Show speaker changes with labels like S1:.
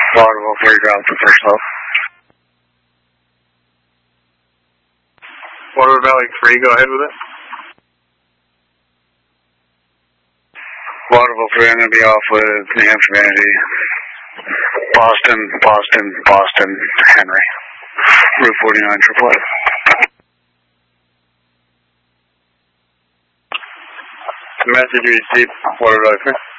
S1: Waterville 3, ground for first low.
S2: Waterville Valley 3, go ahead with it.
S1: Waterville 3, I'm going to be off with New Hampshire Vanity. Boston, Henry. Route 49, AAA.
S2: Message received, Waterville Valley 3.